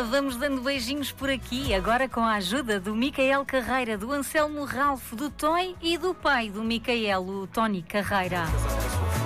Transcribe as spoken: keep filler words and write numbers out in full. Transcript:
Vamos dando beijinhos por aqui, agora com a ajuda do Micael Carreira, do Anselmo Ralph, do Toy e do pai do Micael, o Tony Carreira.